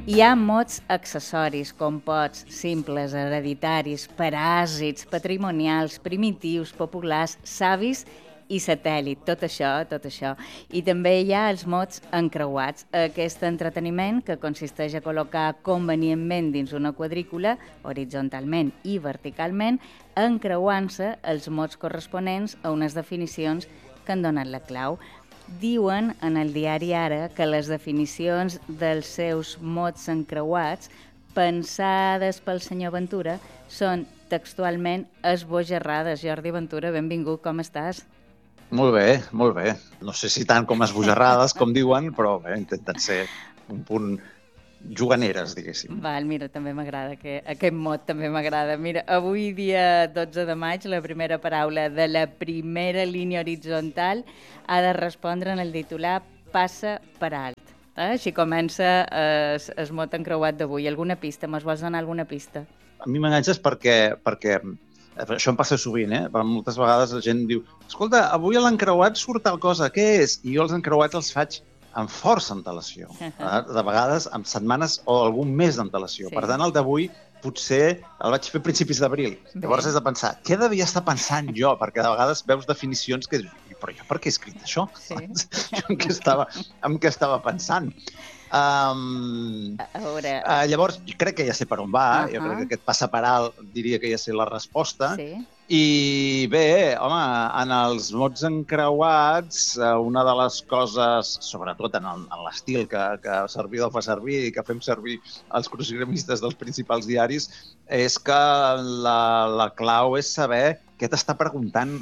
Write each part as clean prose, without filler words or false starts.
Hi ha mots accessoris, com pots, simples, hereditaris, paràsits, patrimonials, primitius, populars, savis i satèl·lit, tot això. I també hi ha els mots encreuats, aquest entreteniment que consisteix a col·locar convenientment dins una quadrícula, horitzontalment i verticalment, encreuant-se els mots corresponents a unes definicions que han donat la clau. Diuen en el diari Ara que les definicions dels seus mots encreuats, pensades pel senyor Ventura, són textualment esbojarrades. Jordi Ventura, benvingut, com estàs? Molt bé, molt bé. No sé si tant com esbojarrades, com diuen, però bé, intenten ser un punt juganeres, diguéssim. Val, mira, també m'agrada, aquest mot també m'agrada. Mira, avui dia 12 de maig, la primera paraula de la primera línia horitzontal ha de respondre en el titular passa per alt. Així comença el mot encreuat d'avui. Alguna pista? Me'ls vols donar alguna pista? A mi m'enganxes perquè això em passa sovint, moltes vegades la gent diu escolta, avui a l'encreuat surt tal cosa, què és? I jo els encreuats els faig amb força antelació. De vegades amb setmanes o algun mes d'antelació. Sí. Per tant, el d'avui potser el vaig fer a principis d'abril. Llavors has de pensar, què devia estar pensant jo? Perquè de vegades veus definicions que dius, però jo per què he escrit això? Sí. Jo en què estava pensant? A veure... Llavors, jo crec que ja sé per on va, jo crec que aquest passa per alt diria que ja sé la resposta. Sí. I bé, home, en els mots encreuats, una de les coses, sobretot en l'estil que el servidor fa servir i que fem servir els crucigramistes dels principals diaris, és que la clau és saber què t'està preguntant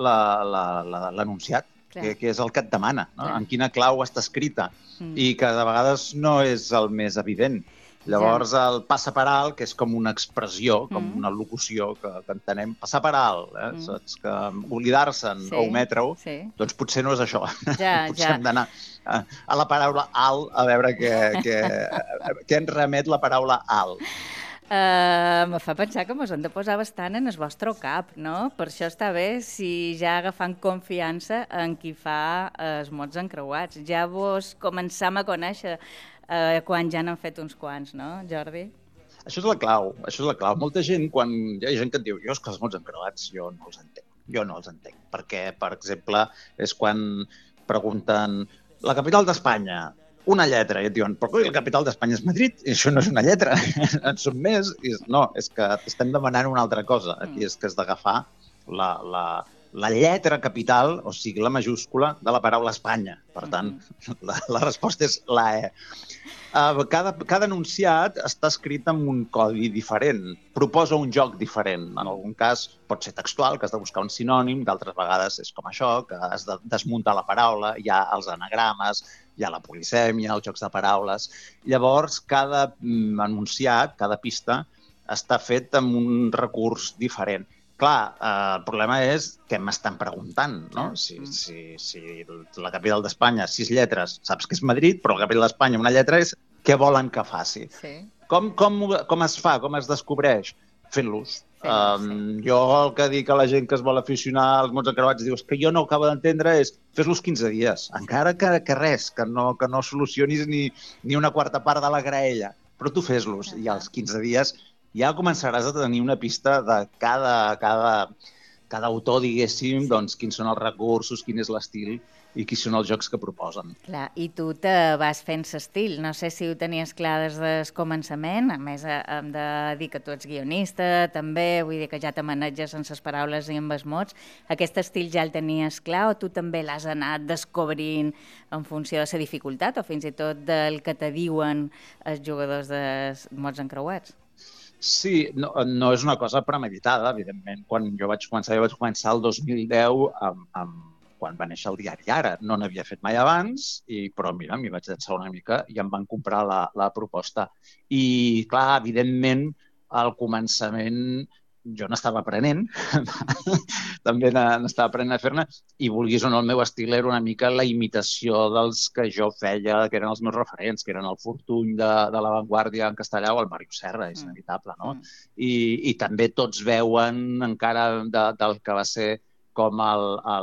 l'anunciat, què és el que et demana, no? En quina clau està escrita, i que de vegades no és el més evident. Llavors, el passa per alt, que és com una expressió, com una locució que entenem, passar per alt, saps? Que oblidar-se'n o ometre-ho, doncs potser no és això. Potser hem d'anar a la paraula alt a veure què ens remet la paraula alt. Me fa pensar que mos hem de posar bastant en el vostre cap, no? Per això està bé si ja agafant confiança en qui fa els mots encreuats. Ja vos començam a conèixer quan ja n'han fet uns quants, no, Jordi? Això és la clau, Molta gent, quan hi ha gent que et diu jo és que els mots encreuats jo no els entenc. Perquè, per exemple, és quan pregunten la capital d'Espanya, una lletra, i et diuen, però la capital d'Espanya és Madrid, i això no és una lletra, en són més. No, és que estem demanant una altra cosa. Aquí és que has d'agafar la lletra capital, o sigui, la majúscula, de la paraula Espanya. Per tant, la resposta és la E. Cada enunciat està escrit amb un codi diferent, proposa un joc diferent. En algun cas pot ser textual, que has de buscar un sinònim, d'altres vegades és com això, que has de desmuntar la paraula, hi ha els anagrames, hi ha la polisèmia, els jocs de paraules. Llavors, cada enunciat, cada pista, està fet amb un recurs diferent. Clar, el problema és què m'estan preguntant, no? Si la capital d'Espanya, 6 lletres, saps que és Madrid, però la capital d'Espanya, una lletra és què volen que faci. Com es fa, com es descobreix? Fent-los. Jo el que dic a la gent que es vol aficionar als mots encreuats diu que jo no acabo d'entendre és fes-los 15 dies, encara que res, que no solucionis ni una quarta part de la graella, però tu fes-los i als 15 dies ja començaràs a tenir una pista de cada autor, diguéssim, doncs, quins són els recursos, quin és l'estil i quins són els jocs que proposen. Clar, i tu te vas fent l'estil. No sé si ho tenies clar des del començament. A més, hem de dir que tu ets guionista, també, vull dir que ja te maneges en les paraules i amb els mots. Aquest estil ja el tenies clar o tu també l'has anat descobrint en funció de la dificultat o fins i tot del que te diuen els jugadors de mots encreuats? Sí, no és una cosa premeditada, evidentment. Quan jo vaig començar el 2010 quan va néixer el diari Ara. No n'havia fet mai abans, però mira, m'hi vaig llançar una mica i em van comprar la proposta. I clar, evidentment, al començament jo n'estava aprenent, també n'estava aprenent a fer-ne, i vulguis o no, el meu estil era una mica la imitació dels que jo feia, que eren els meus referents, que eren el Fortuny de La Vanguardia en castellà o el Mario Serra, és inevitable, no? I també tots veuen encara del que va ser com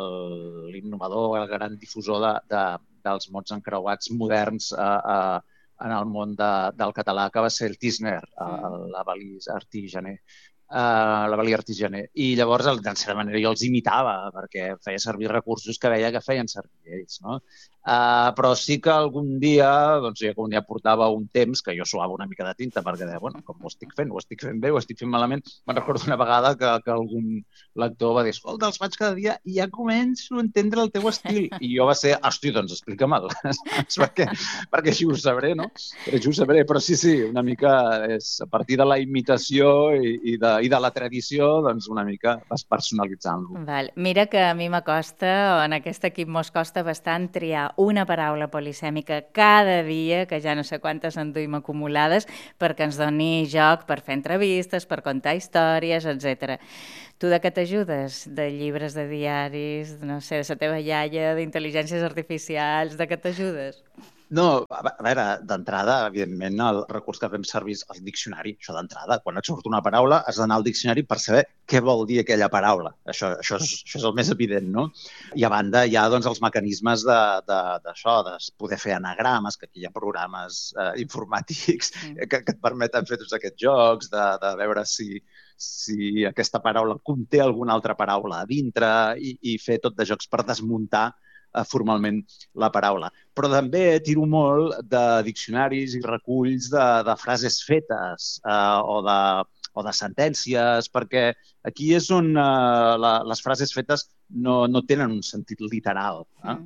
l'innovador, el gran difusor dels mots encreuats moderns en el món del català, que va ser el Tisner, l'Avalí Artigener. L'Avalí Artigener. I llavors, en certa manera, jo els imitava, perquè feia servir recursos que veia que feien servir ells, no? Però sí que algun dia, doncs ja com ja portava un temps, que jo suava una mica de tinta, perquè deia, bueno, com ho estic fent bé, ho estic fent malament. Me'n recordo una vegada que algun lector va dir, escolta, els faig cada dia i ja començo a entendre el teu estil. I jo va ser, hosti, doncs explica'm-el, perquè així ho sabré, no? Així ho sabré, però sí, una mica és a partir de la imitació i de la tradició, doncs una mica vas personalitzant-lo. Mira que a mi m'acosta, o en aquest equip mos costa bastant triar una paraula polisèmica cada dia, que ja no sé quantes en duim acumulades, perquè ens doni joc per fer entrevistes, per contar històries, etc. Tu de què t'ajudes? De llibres, de diaris, no sé, de la teva iaia, d'intel·ligències artificials, de què t'ajudes? No, a veure, d'entrada, evidentment, el recurs que fem servir és el diccionari, això d'entrada. Quan et surt una paraula, has d'anar al diccionari per saber què vol dir aquella paraula. Això és el més evident, no? I a banda hi ha doncs, els mecanismes d'això, de poder fer anagrames, que aquí hi ha programes informàtics que et permeten fer tots aquests jocs, de veure si aquesta paraula conté alguna altra paraula a dintre i fer tot de jocs per desmuntar formalment la paraula. Però també tiro molt de diccionaris i reculls de frases fetes o de sentències, perquè aquí és on les frases fetes no tenen un sentit literal.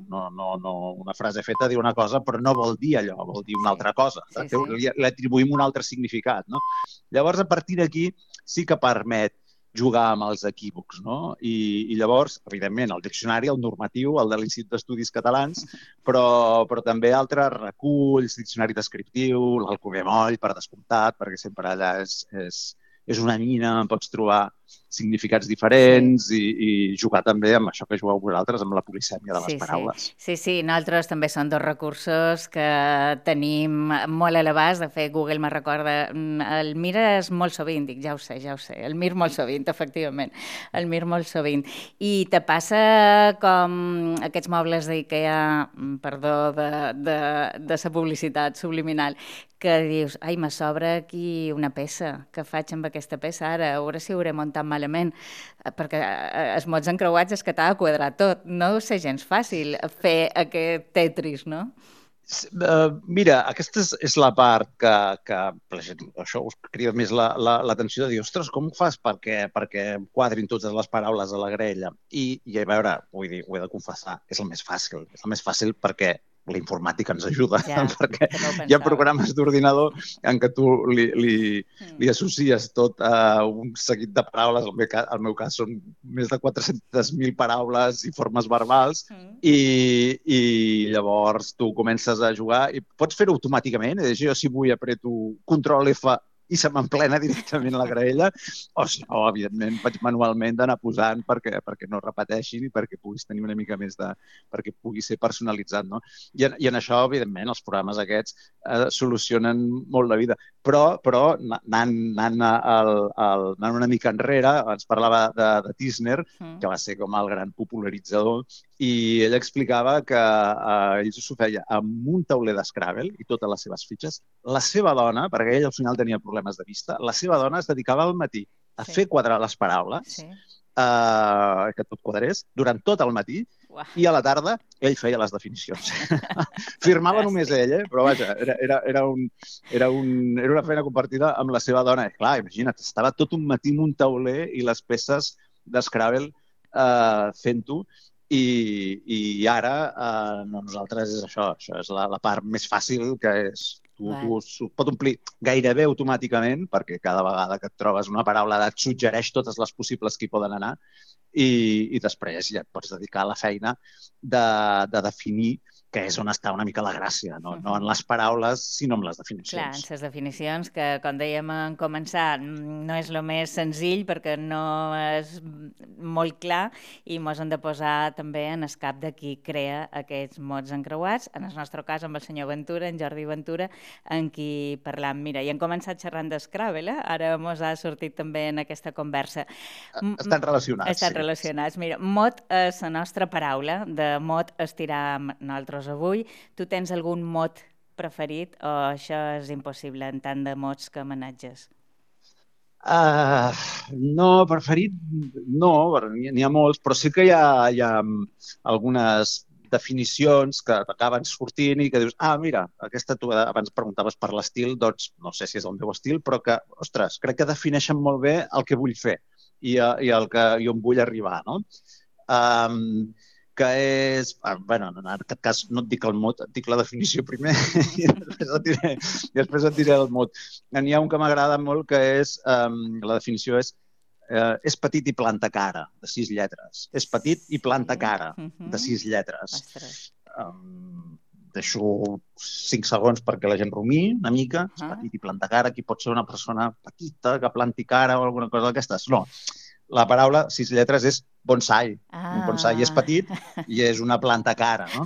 Una frase feta diu una cosa, però no vol dir allò, vol dir una altra cosa. Li atribuïm un altre significat. No? Llavors, a partir d'aquí, sí que permet jugar amb els equívocs, no? I llavors, evidentment, el diccionari, el normatiu, el de l'Institut d'Estudis Catalans, però també altres reculls, diccionari descriptiu, l'Alcover Moll, per descomptat, perquè sempre allà és una mina, pots trobar significats diferents i jugar també amb això que jugueu vosaltres, amb la polisèmia de les paraules. Sí, nosaltres també són dos recursos que tenim molt a l'abast. De fet, Google me recorda, el mires molt sovint, dic, ja ho sé, el mir molt sovint, efectivament, el mir molt sovint. I te passa com aquests mobles d'IKEA, perdó, de la publicitat subliminal, que dius, ai, me sobra aquí una peça, què faig amb aquesta peça ara? A veure si hauré muntat malament, perquè els mots encreuats és que t'ha de quadrar tot. No deu ser gens fàcil fer aquest Tetris, no? Mira, aquesta és la part que això us crida més l'atenció de dir, ostres, com ho fas perquè quadrin totes les paraules a la graella? I a veure, vull dir, ho he de confessar, és el més fàcil. És el més fàcil perquè la informàtica ens ajuda, perquè hi ha programes d'ordinador en què tu li associes tot a un seguit de paraules, al meu cas són més de 400.000 paraules i formes verbals, i llavors tu comences a jugar i pots fer-ho automàticament, jo si vull apreto Control F i se m'emplena directament la graella, o si no, evidentment, vaig manualment d'anar posant perquè no repeteixin i perquè puguis tenir una mica més perquè pugui ser personalitzat, no? I en això, evidentment, els programes aquests solucionen molt la vida. Però anant una mica enrere, ens parlava de Tisner, que va ser com el gran popularitzador, i ell explicava que ell s'ho feia amb un tauler d'Scrabble i totes les seves fitxes. La seva dona, perquè ell al final tenia problemes de vista, la seva dona es dedicava al matí a fer quadrar les paraules, que tot quadrés, durant tot el matí, i a la tarda ell feia les definicions. Firmava només ell, però vaja, era una feina compartida amb la seva dona. Clar, imagina't, estava tot un matí en un tauler i les peces d'Scrabble fent-ho, i ara nosaltres és això és la part més fàcil, que és tu pot omplir gairebé automàticament, perquè cada vegada que et trobes una paraula et suggereix totes les possibles que hi poden anar, i després ja et pots dedicar a la feina de definir, que és on està una mica la gràcia, no en les paraules, sinó en les definicions. Clar, en les definicions, que, com dèiem en començar, no és el més senzill perquè no és molt clar i ens hem de posar també en el cap de qui crea aquests mots encreuats, en el nostre cas amb el senyor Ventura, en Jordi Ventura, en qui parlam. Mira, i hem començat xerrant d'Scrabble, ara ens ha sortit també en aquesta conversa. Estan relacionats. Estan relacionats. Mira, mot és la nostra paraula, de mot estirar nosaltres avui. Tu tens algun mot preferit o això és impossible en tant de mots que manatges? No, preferit no, n'hi ha molts, però sí que hi ha algunes definicions que t'acaben sortint i que dius, mira, aquesta tu abans preguntaves per l'estil, doncs no sé si és el meu estil, però que, ostres, crec que defineixen molt bé el que vull fer i el que jo em vull arribar, no? Que és... Bueno, en aquest cas no et dic el mot, et dic la definició primer i després et diré el mot. N'hi ha un que m'agrada molt que és... La definició és petit i planta cara, de 6 lletres. És petit i planta cara, de 6 lletres. Deixo 5 segons perquè la gent rumiï una mica. És petit i planta cara. Qui pot ser una persona petita que planti cara o alguna cosa d'aquestes? No. La paraula 6 lletres és bonsai. Un bonsai és petit i és una planta cara, no?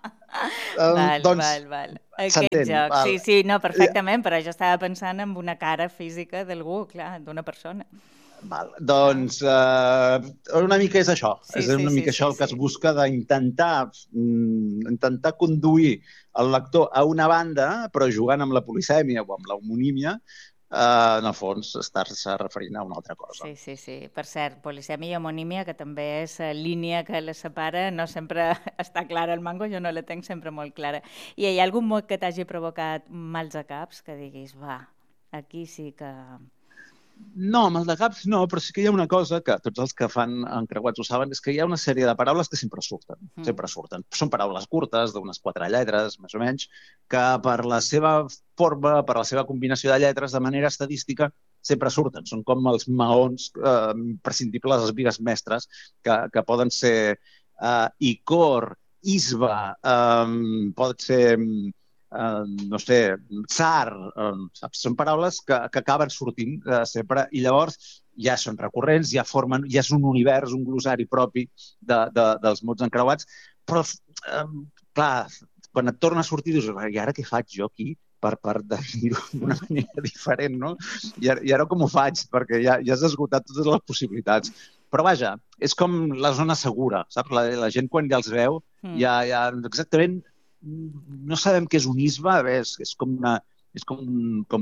Val. Aquest joc. Sí, no, perfectament, però jo estava pensant en una cara física d'algú, clar, d'una persona. Doncs una mica és això. És una mica això el que es busca d'intentar conduir el lector a una banda, però jugant amb la polisèmia o amb l'homonímia, en el fons, estar-se referint a una altra cosa. Sí. Per cert, polisèmia i homonímia, que també és línia que les separa, no sempre està clara al mango, jo no la tenc sempre molt clara. I hi ha algun mot que t'hagi provocat mals de caps, que diguis, aquí sí que... No, mal de caps no, però sí que hi ha una cosa que tots els que fan encreuats ho saben, és que hi ha una sèrie de paraules que sempre surten. Són paraules curtes, d'unes 4 lletres, més o menys, que per la seva forma, per la seva combinació de lletres, de manera estadística, sempre surten. Són com els maons imprescindibles, les bigues mestres, que poden ser icor, isba, pot ser... no sé, tsar, saps? Són paraules que acaben sortint sempre i llavors ja són recurrents, ja és un univers, un glossari propi dels mots encreuats, però clar, quan et torna a sortir dius, i ara què faig jo aquí per definir-ho d'una manera diferent, no? I ara com ho faig? Perquè ja has esgotat totes les possibilitats. Però vaja, és com la zona segura, saps? La gent quan ja els veu ja exactament no sabem què és un isba, és com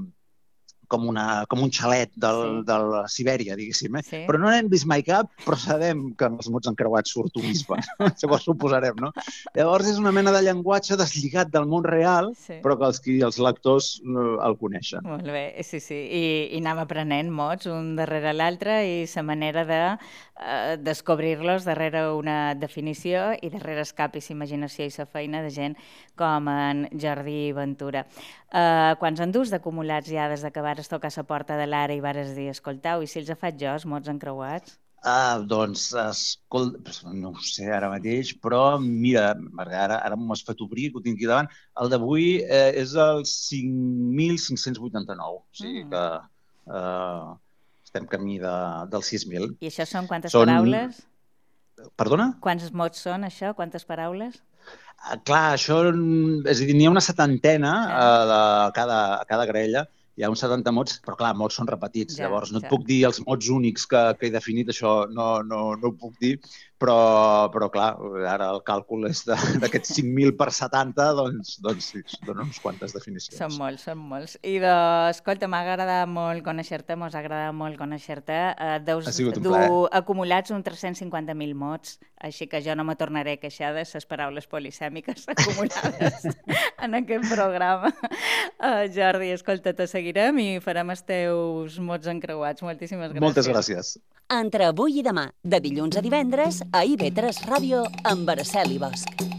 un xalet de la Sibèria, diguéssim. Però no n'hem vist mai cap, però sabem que en els mots encreuats surt un isba. Llavors ho posarem, no? Llavors és una mena de llenguatge deslligat del món real, però que els lectors el coneixen. Molt bé, sí. I anem aprenent mots un darrere l'altre i la manera de descobrir-los darrere una definició i darrere escapi s'imaginació i la feina de gent com en Jordi Ventura. Quants en dus d'acumulats ja des que vares tocar a la porta de l'Ara i vares dir, escoltau, i si els faig jo, els mots encreuats? Doncs, no ho sé ara mateix, però mira, ara m'ho has fet obrir, que ho tinc aquí davant, el d'avui és el 5.589, o sigui que estem camí del 6.000. I això són quantes paraules? Perdona? Quants mots són això? Quantes paraules? Clar, això, és a dir, n'hi ha una 70ena a cada graella, hi ha uns 70 mots, però clar, mots són repetits, llavors no et puc dir els mots únics que he definit, això no ho puc dir, però clar, ara el càlcul és d'aquests 5.000 per 70, doncs sí, donen uns quantes definicions. Són molts. I escolta, m'ha agradat molt conèixer-te, mos ha agradat molt conèixer-te. Deus dur acumulats uns 350.000 mots, així que jo no me tornaré a queixar de les paraules polisèmiques acumulades en aquest programa. Jordi, escolta, te seguirem i farem els teus mots encreuats. Moltíssimes gràcies. Moltes gràcies. Entre avui i demà, de dilluns a divendres, a IB3 Ràdio, amb Araceli Bosch.